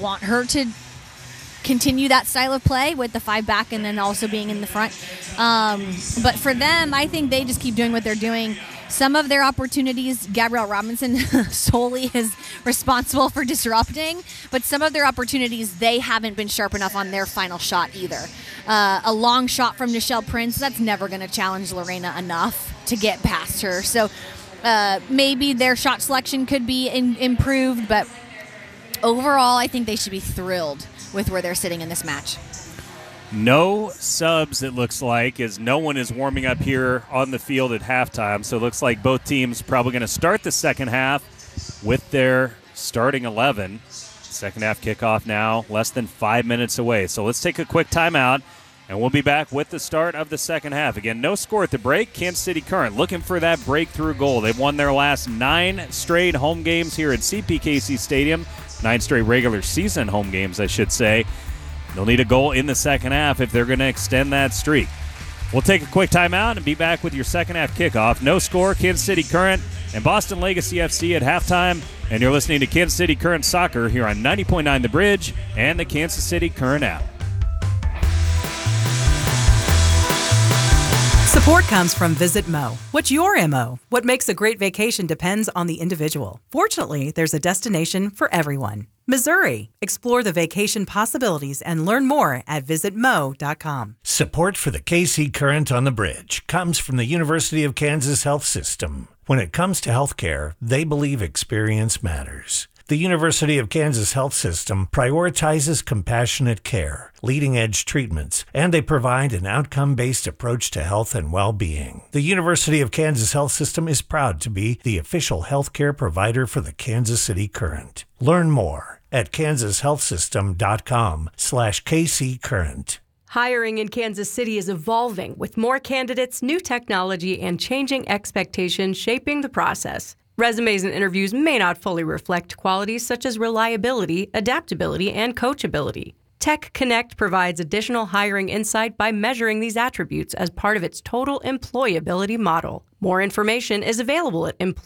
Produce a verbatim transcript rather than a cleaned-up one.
want her to continue that style of play with the five back and then also being in the front. Um, but for them, I think they just keep doing what they're doing. Some of their opportunities, Gabrielle Robinson solely is responsible for disrupting, but some of their opportunities, they haven't been sharp enough on their final shot either. Uh, a long shot from Nichelle Prince, that's never going to challenge Lorena enough to get past her. So uh, maybe their shot selection could be in, improved, but overall, I think they should be thrilled with where they're sitting in this match. No subs, it looks like, as no one is warming up here on the field at halftime. So it looks like both teams probably going to start the second half with their starting eleven. Second half kickoff now, less than five minutes away. So let's take a quick timeout, and we'll be back with the start of the second half. Again, no score at the break. Kansas City Current looking for that breakthrough goal. They've won their last nine straight home games here at C P K C Stadium. Nine straight regular season home games, I should say. They'll need a goal in the second half if they're going to extend that streak. We'll take a quick timeout and be back with your second half kickoff. No score, Kansas City Current and Boston Legacy F C at halftime. And you're listening to Kansas City Current Soccer here on ninety point nine The Bridge and the Kansas City Current app. Support comes from Visit Mo. What's your M O? What makes a great vacation depends on the individual. Fortunately, there's a destination for everyone. Missouri. Explore the vacation possibilities and learn more at visit mo dot com. Support for the K C Current on the Bridge comes from the University of Kansas Health System. When it comes to healthcare, they believe experience matters. The University of Kansas Health System prioritizes compassionate care, leading-edge treatments, and they provide an outcome-based approach to health and well-being. The University of Kansas Health System is proud to be the official healthcare provider for the Kansas City Current. Learn more at kansas health system dot com slash K C Current. Hiring in Kansas City is evolving with more candidates, new technology, and changing expectations shaping the process. Resumes and interviews may not fully reflect qualities such as reliability, adaptability, and coachability. Tech Connect provides additional hiring insight by measuring these attributes as part of its total employability model. More information is available at employability.